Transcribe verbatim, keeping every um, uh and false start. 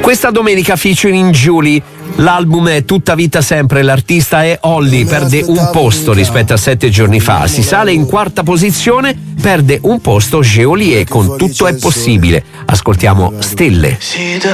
Questa domenica featuring Julie. L'album è Tutta vita sempre, l'artista è Olly, perde un posto rispetto a sette giorni fa, si sale in quarta posizione, perde un posto Geolier con Tutto è possibile. Ascoltiamo Stelle. Si te